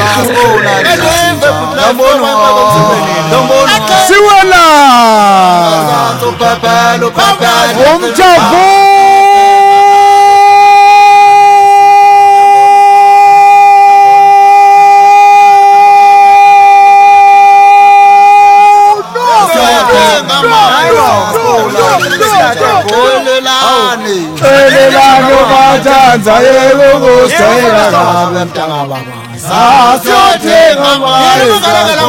Siwela umjavu Tanza yebo kusela ngabantanga baba. Sasiyothenga